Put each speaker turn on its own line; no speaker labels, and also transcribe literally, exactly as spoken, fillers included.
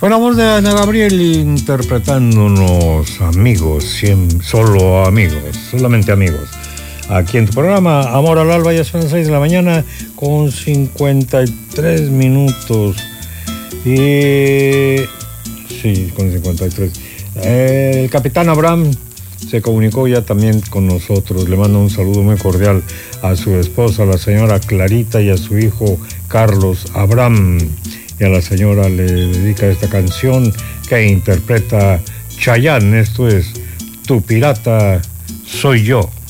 Fue la voz de Ana Gabriel interpretándonos Amigos, siempre, solo amigos, solamente amigos. Aquí en tu programa, Amor al Alba, ya son las seis de la mañana con cincuenta y tres minutos. Y... sí, con cincuenta y tres. El capitán Abraham se comunicó ya también con nosotros. Le mando un saludo muy cordial a su esposa, la señora Clarita, y a su hijo Carlos Abraham. Y a la señora le dedica esta canción que interpreta Chayanne. Esto es Tu Pirata Soy Yo.